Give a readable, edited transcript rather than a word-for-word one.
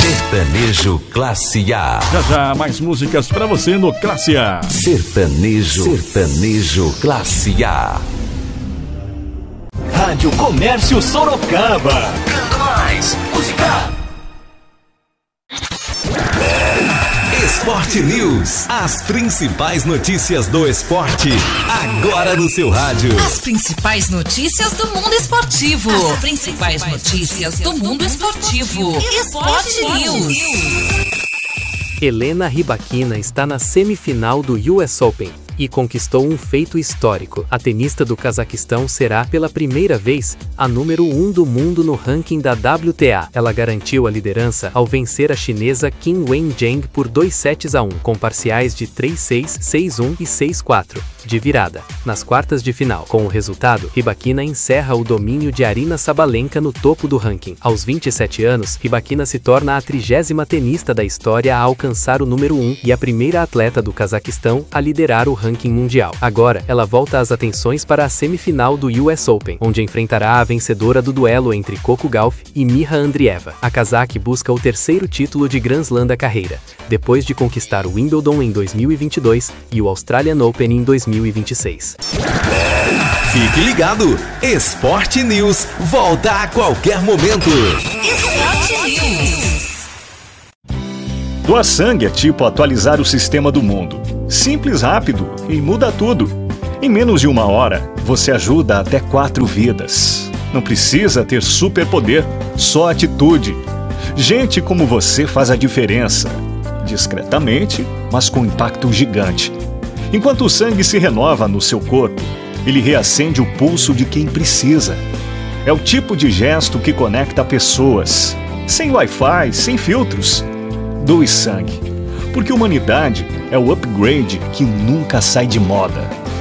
Sertanejo Classe A. Já já, mais músicas pra você no Classe A. Sertanejo Classe A. Rádio Comércio Sorocaba. Canta mais, música. Esporte News. As principais notícias do esporte. Agora no seu rádio. As principais notícias do mundo esportivo. As principais notícias do mundo esportivo. Esporte News. Helena Rybakina está na semifinal do US Open e conquistou um feito histórico. A tenista do Cazaquistão será, pela primeira vez, a número 1 do mundo no ranking da WTA. Ela garantiu a liderança ao vencer a chinesa Qin Weizheng por 2-1, com parciais de 3-6, 6-1 e 6-4, de virada, nas quartas de final. Com o resultado, Rybakina encerra o domínio de Aryna Sabalenka no topo do ranking. Aos 27 anos, Rybakina se torna a 30ª tenista da história a alcançar o número 1 e a primeira atleta do Cazaquistão a liderar o ranking mundial. Agora, ela volta as atenções para a semifinal do US Open, onde enfrentará a vencedora do duelo entre Coco Gauff e Miha Andrieva. A cazaque busca o terceiro título de Grand Slam da carreira, depois de conquistar o Wimbledon em 2022 e o Australian Open em 2026. Fique ligado! Esporte News volta a qualquer momento. Esporte News. Doar sangue é tipo atualizar o sistema do mundo. Simples, rápido e muda tudo. Em menos de 1 hora, você ajuda até 4 vidas. Não precisa ter superpoder, só atitude. Gente como você faz a diferença. Discretamente, mas com impacto gigante. Enquanto o sangue se renova no seu corpo, ele reacende o pulso de quem precisa. É o tipo de gesto que conecta pessoas. Sem Wi-Fi, sem filtros. Doe sangue. Porque humanidade é o upgrade que nunca sai de moda.